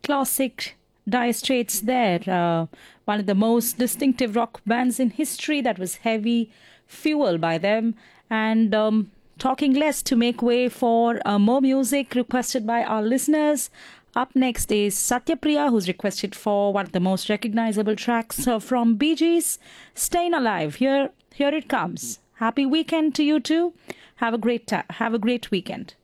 classic Dire Straits there, one of the most distinctive rock bands in history that was heavy fuel by them. And talking less to make way for more music requested by our listeners. Up next is Satyapriya, who's requested for one of the most recognizable tracks from Bee Gees, Staying Alive. Here it comes. Happy weekend to you too. Have a great weekend.